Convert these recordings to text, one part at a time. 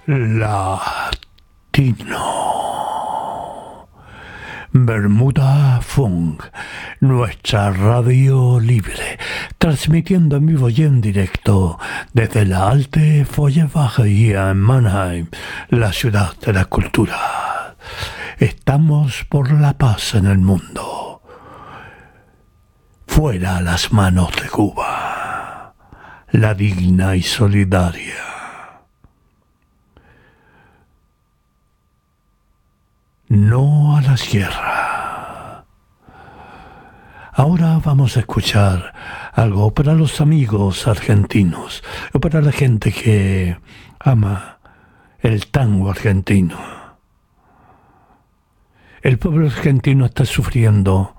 Latino. Bermuda Funk, nuestra radio libre, transmitiendo en vivo y en directo desde la Alte Feuerbachia en Mannheim, la ciudad de la cultura. Estamos por la paz en el mundo. Fuera las manos de Cuba, la digna y solidaria. No a la guerras. Ahora vamos a escuchar algo para los amigos argentinos, o para la gente que ama el tango argentino. El pueblo argentino está sufriendo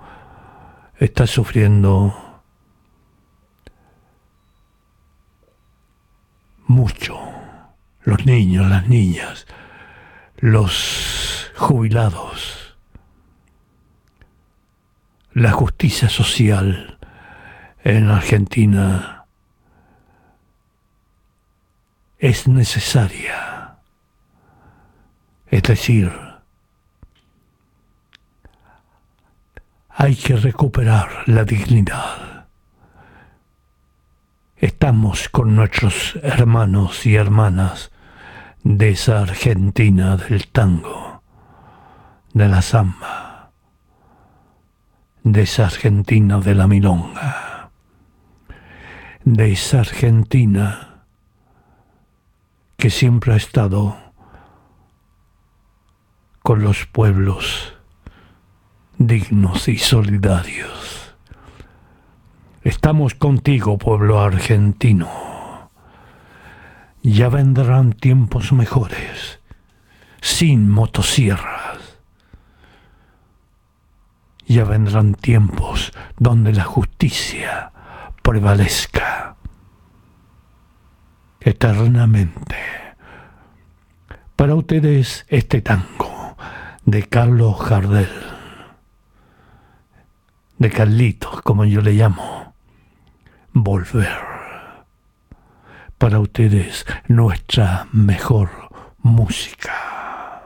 mucho. Los niños, las niñas, los jubilados, la justicia social en Argentina es necesaria. Es decir, hay que recuperar la dignidad. Estamos con nuestros hermanos y hermanas de esa Argentina del tango, de la samba, de esa Argentina de la milonga, de esa Argentina que siempre ha estado con los pueblos dignos y solidarios. Estamos contigo, pueblo argentino. Ya vendrán tiempos mejores, sin motosierras. Ya vendrán tiempos donde la justicia prevalezca eternamente. Para ustedes este tango de Carlos Gardel, de Carlitos, como yo le llamo, Volver. Para ustedes nuestra mejor música.